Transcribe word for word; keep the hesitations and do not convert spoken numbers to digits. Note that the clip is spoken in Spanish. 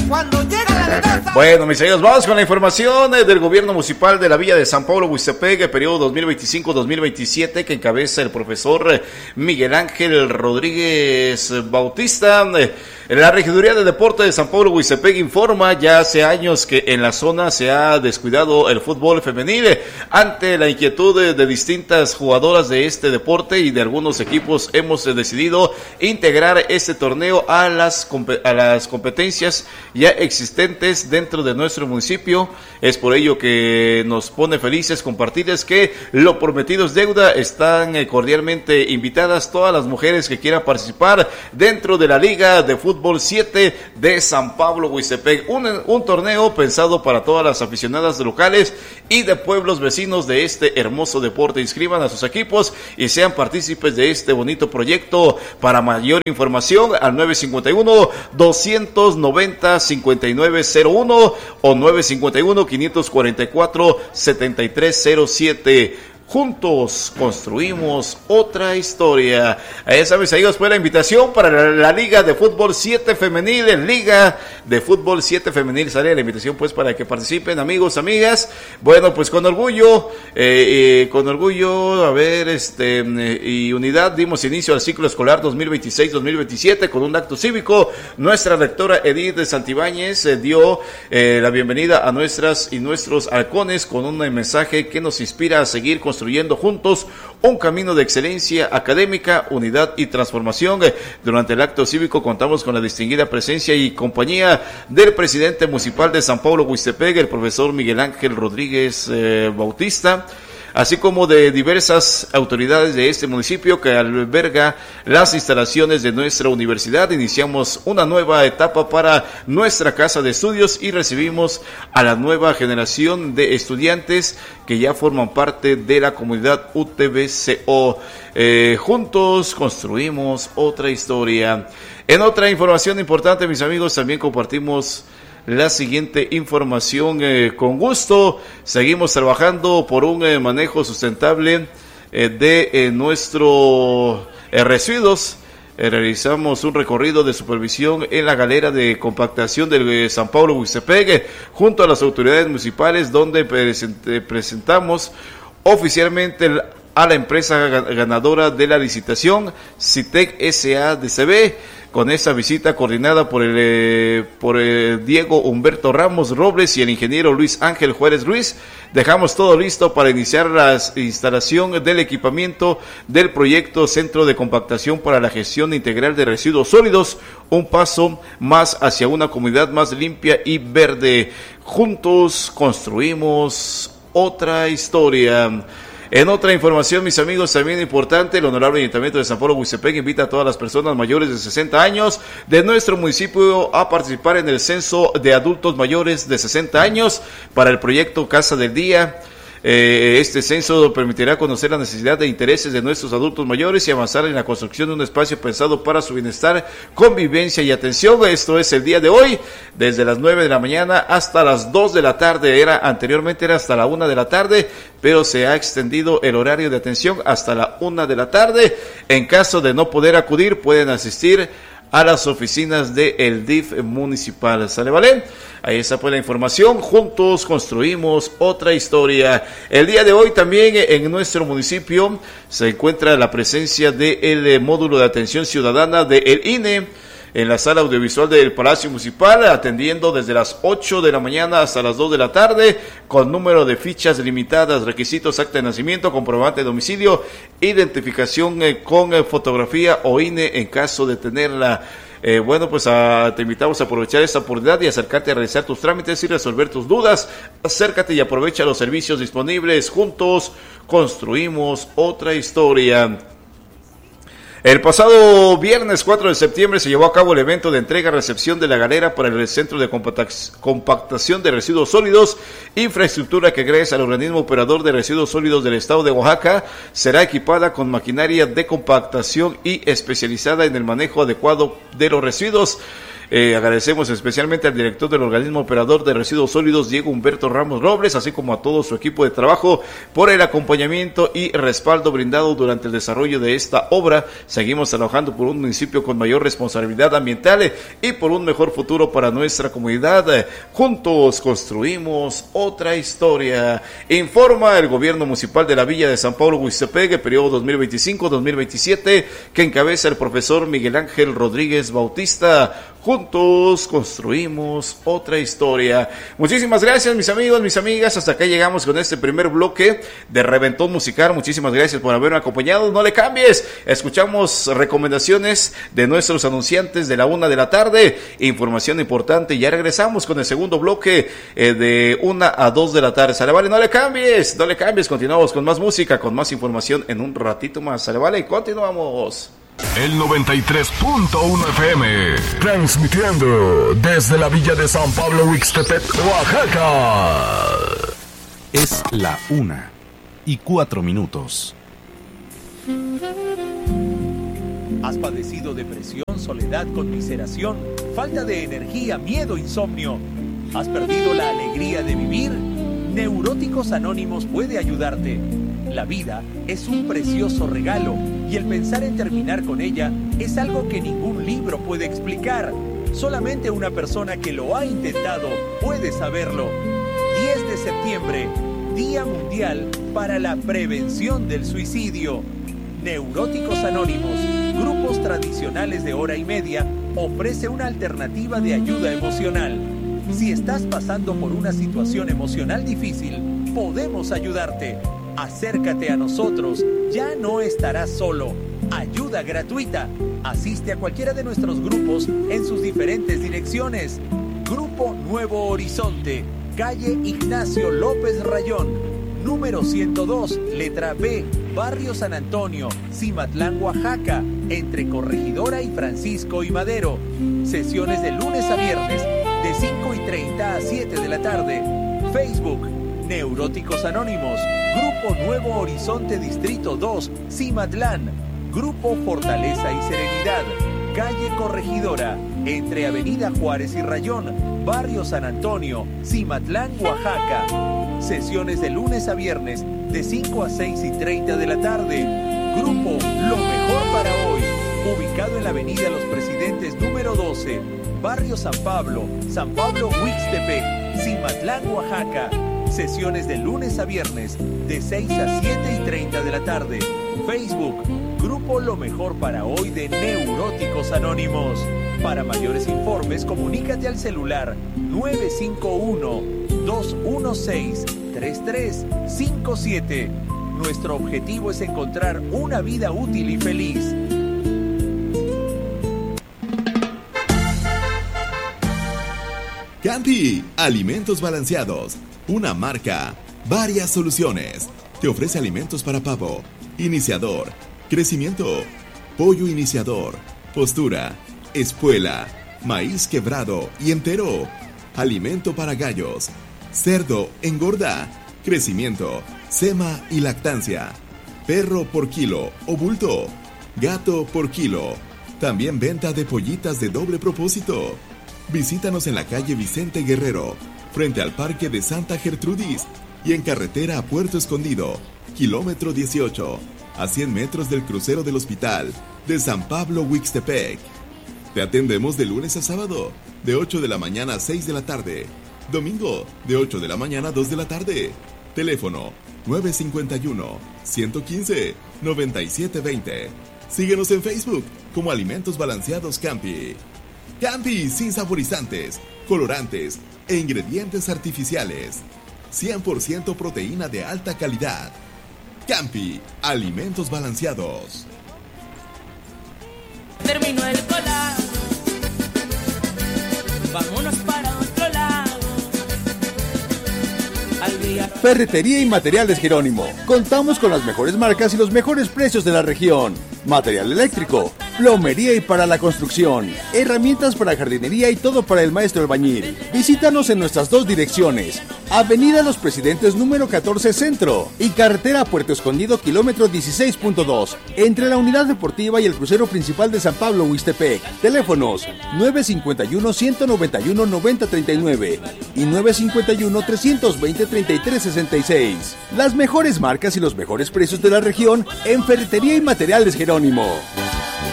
cuando llega la venganza. Bueno, mis amigos, vamos con la información eh, del gobierno municipal de la Villa de San Pablo Huixtepec, periodo dos mil veinticinco dos mil veintisiete, que encabeza el profesor eh, Miguel Ángel Rodríguez Bautista. Eh, La Regiduría de Deporte de San Pablo Huixtepec informa ya hace años que en la zona se ha descuidado el fútbol femenil ante la inquietud de, de distintas jugadoras de este deporte y de algunos equipos. Hemos decidido integrar este torneo a las, a las competencias ya existentes dentro de nuestro municipio. Es por ello que nos pone felices compartirles que lo prometido es deuda. Están cordialmente invitadas todas las mujeres que quieran participar dentro de la Liga de Fútbol Fútbol siete de San Pablo Huixtepec, un, un torneo pensado para todas las aficionadas locales y de pueblos vecinos de este hermoso deporte. Inscriban a sus equipos y sean partícipes de este bonito proyecto. Para mayor información al nueve cinco uno, dos nueve cero, cinco nueve cero uno o nueve cinco uno, cinco cuatro cuatro, siete tres cero siete. Juntos construimos otra historia. Ahí sabes, amigos, fue la invitación para la, la Liga de Fútbol siete Femenil, en Liga de Fútbol siete Femenil. Sale la invitación pues para que participen, amigos, amigas. Bueno, pues con orgullo, eh, eh, con orgullo, a ver, este, eh, y unidad, dimos inicio al ciclo escolar dos mil veintiséis dos mil veintisiete con un acto cívico. Nuestra rectora Edith de Santibáñez eh, dio eh, la bienvenida a nuestras y nuestros halcones con un mensaje que nos inspira a seguir construyendo construyendo juntos un camino de excelencia académica, unidad y transformación. Durante el acto cívico contamos con la distinguida presencia y compañía del presidente municipal de San Pablo Huixtepec, el profesor Miguel Ángel Rodríguez eh, Bautista, así como de diversas autoridades de este municipio que alberga las instalaciones de nuestra universidad. Iniciamos una nueva etapa para nuestra casa de estudios y recibimos a la nueva generación de estudiantes que ya forman parte de la comunidad U T B C O. Eh, juntos construimos otra historia. En otra información importante, mis amigos, también compartimos la siguiente información eh, con gusto. Seguimos trabajando por un eh, manejo sustentable eh, de eh, nuestros eh, residuos. Eh, realizamos un recorrido de supervisión en la galera de compactación de eh, San Pablo Huixtepec eh, junto a las autoridades municipales, donde present, eh, presentamos oficialmente el, a la empresa ganadora de la licitación, Citec S A D C B. Con esta visita coordinada por el eh, por el Diego Humberto Ramos Robles y el ingeniero Luis Ángel Juárez Ruiz, dejamos todo listo para iniciar la instalación del equipamiento del proyecto Centro de Compactación para la Gestión Integral de Residuos Sólidos, un paso más hacia una comunidad más limpia y verde. Juntos construimos otra historia. En otra información, mis amigos, también importante, el Honorable Ayuntamiento de San Pablo Huixtepec invita a todas las personas mayores de sesenta años de nuestro municipio a participar en el censo de adultos mayores de sesenta años para el proyecto Casa del Día. Eh, este censo permitirá conocer la necesidad e intereses de nuestros adultos mayores y avanzar en la construcción de un espacio pensado para su bienestar, convivencia y atención. Esto es el día de hoy, desde las nueve de la mañana hasta las dos de la tarde. Era anteriormente era hasta la una de la tarde, pero se ha extendido el horario de atención hasta la una de la tarde. En caso de no poder acudir, pueden asistir a las oficinas del D I F municipal. ¿Sale, vale? Ahí está pues la información. Juntos construimos otra historia. El día de hoy también en nuestro municipio se encuentra la presencia del módulo de atención ciudadana del I N E en la sala audiovisual del Palacio Municipal, atendiendo desde las ocho de la mañana hasta las dos de la tarde, con número de fichas limitadas, requisitos, acta de nacimiento, comprobante de domicilio, identificación eh, con eh, fotografía o I N E en caso de tenerla. Eh, bueno, pues a, te invitamos a aprovechar esta oportunidad y acercarte a realizar tus trámites y resolver tus dudas. Acércate y aprovecha los servicios disponibles. Juntos construimos otra historia. El pasado viernes cuatro de septiembre se llevó a cabo el evento de entrega-recepción de la galera para el Centro de Compactación de Residuos Sólidos, infraestructura que gracias al organismo operador de residuos sólidos del estado de Oaxaca será equipada con maquinaria de compactación y especializada en el manejo adecuado de los residuos. Eh, agradecemos especialmente al director del organismo operador de residuos sólidos, Diego Humberto Ramos Robles, así como a todo su equipo de trabajo por el acompañamiento y respaldo brindado durante el desarrollo de esta obra. Seguimos trabajando por un municipio con mayor responsabilidad ambiental y por un mejor futuro para nuestra comunidad. Juntos construimos otra historia. Informa el gobierno municipal de la Villa de San Pablo Huixtepec, periodo dos mil veinticinco a dos mil veintisiete, que encabeza el profesor Miguel Ángel Rodríguez Bautista. Juntos construimos otra historia. Muchísimas gracias, mis amigos, mis amigas. Hasta acá llegamos con este primer bloque de Reventón Musical. Muchísimas gracias por haberme acompañado. No le cambies. Escuchamos recomendaciones de nuestros anunciantes de la una de la tarde. Información importante. Ya regresamos con el segundo bloque eh, de una a dos de la tarde. Sale, vale, no le cambies. No le cambies. Continuamos con más música, con más información en un ratito más. Sale, vale, continuamos. El noventa y tres punto uno F M, transmitiendo desde la Villa de San Pablo Huixtepec, Oaxaca. Es la una y cuatro minutos. ¿Has padecido depresión, soledad, conmiseración, falta de energía, miedo, insomnio? ¿Has perdido la alegría de vivir? Neuróticos Anónimos puede ayudarte. La vida es un precioso regalo y el pensar en terminar con ella es algo que ningún libro puede explicar. Solamente una persona que lo ha intentado puede saberlo. diez de septiembre, Día Mundial para la Prevención del Suicidio. Neuróticos Anónimos, grupos tradicionales de hora y media, ofrece una alternativa de ayuda emocional. Si estás pasando por una situación emocional difícil, podemos ayudarte. Acércate a nosotros, ya no estarás solo. Ayuda gratuita. Asiste a cualquiera de nuestros grupos en sus diferentes direcciones. Grupo Nuevo Horizonte, calle Ignacio López Rayón, número ciento dos, letra B, Barrio San Antonio, Cimatlán, Oaxaca, entre Corregidora y Francisco y Madero. Sesiones de lunes a viernes, de cinco y treinta a siete de la tarde. Facebook, Neuróticos Anónimos, Grupo Nuevo Horizonte Distrito dos, Cimatlán, Grupo Fortaleza y Serenidad, calle Corregidora, entre Avenida Juárez y Rayón, Barrio San Antonio, Cimatlán, Oaxaca. Sesiones de lunes a viernes, de cinco a seis y treinta de la tarde. Grupo Lo Mejor para Hoy, ubicado en la Avenida Los Presidentes número doce, Barrio San Pablo, San Pablo Huixtepec, Cimatlán, Oaxaca. Sesiones de lunes a viernes, de seis a siete y treinta de la tarde. Facebook, Grupo Lo Mejor para Hoy de Neuróticos Anónimos. Para mayores informes, comunícate al celular nueve cinco uno, dos uno seis, tres tres cinco siete. Nuestro objetivo es encontrar una vida útil y feliz. Campi, alimentos balanceados. Una marca, varias soluciones. Te ofrece alimentos para pavo, iniciador, crecimiento, pollo iniciador, postura, espuela, maíz quebrado y entero, alimento para gallos, cerdo engorda, crecimiento, sema y lactancia, perro por kilo o bulto, gato por kilo. También venta de pollitas de doble propósito. Visítanos en la calle Vicente Guerrero, frente al Parque de Santa Gertrudis, y en carretera a Puerto Escondido, kilómetro dieciocho, a cien metros del crucero del hospital de San Pablo Huixtepec. Te atendemos de lunes a sábado, de ocho de la mañana a seis de la tarde. Domingo, de ocho de la mañana a dos de la tarde. Teléfono nueve cinco uno, uno uno cinco, nueve siete dos cero. Síguenos en Facebook como Alimentos Balanceados Campi. Campi sin saborizantes, colorantes e ingredientes artificiales. cien por ciento proteína de alta calidad. Campi, alimentos balanceados. Terminó el colado, vámonos para otro lado. Al día. Ferretería y Materiales Jerónimo. Contamos con las mejores marcas y los mejores precios de la región. Material eléctrico, plomería y para la construcción, herramientas para jardinería y todo para el maestro albañil. Visítanos en nuestras dos direcciones, Avenida Los Presidentes número catorce Centro y Carretera Puerto Escondido kilómetro dieciséis punto dos, entre la Unidad Deportiva y el crucero principal de San Pablo Huixtepec. Teléfonos nueve cinco uno, uno nueve uno, nueve cero tres nueve y nueve cinco uno, tres dos cero, tres tres seis seis. Las mejores marcas y los mejores precios de la región en Ferretería y Materiales Jerónimo.